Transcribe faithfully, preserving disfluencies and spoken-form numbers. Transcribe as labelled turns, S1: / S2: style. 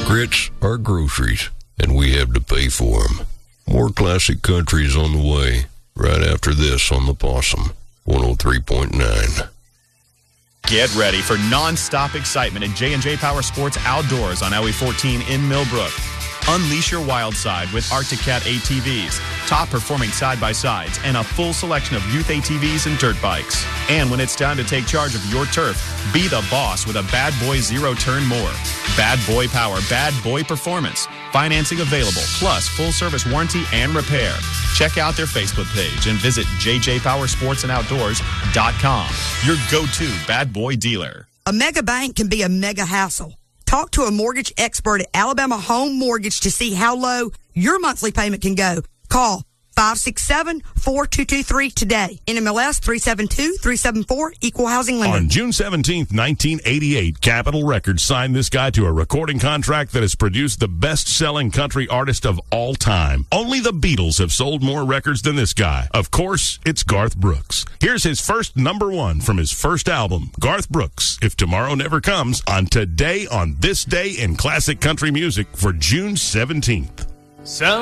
S1: Grits are groceries, and we have to pay for them. More classic country is on the way, right after this on the Possum, one oh three point nine.
S2: Get ready for non-stop excitement at J and J Power Sports Outdoors on Highway fourteen in Millbrook. Unleash your wild side with Arctic Cat A T Vs, top-performing side-by-sides, and a full selection of youth A T Vs and dirt bikes. And when it's time to take charge of your turf, be the boss with a Bad Boy Zero-Turn Mower. Bad Boy Power, Bad Boy Performance. Financing available, plus full-service warranty and repair. Check out their Facebook page and visit j j power sports and outdoors dot com. Your go-to Bad Boy dealer.
S3: A mega bank can be a mega hassle. Talk to a mortgage expert at Alabama Home Mortgage to see how low your monthly payment can go. Call five six seven, four two two three today. N M L S three seven two, three seven four, Equal Housing Lender.
S4: On June seventeenth, nineteen eighty-eight, Capitol Records signed this guy to a recording contract that has produced the best-selling country artist of all time. Only the Beatles have sold more records than this guy. Of course, it's Garth Brooks. Here's his first number one from his first album, Garth Brooks, If Tomorrow Never Comes, on Today on This Day in Classic Country Music for June seventeenth.
S5: So